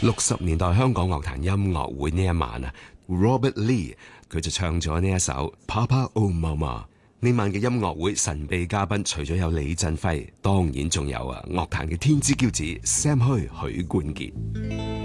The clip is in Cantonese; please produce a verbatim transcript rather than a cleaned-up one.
六十年代香港樂壇音樂會呢一晚啊 ，Robert Lee 佢就唱咗呢一首 Papa Oh Mama。呢晚嘅音樂會神秘嘉賓除咗有李振輝，當然仲有啊樂壇嘅天之驕子 Sam Hui 許冠傑。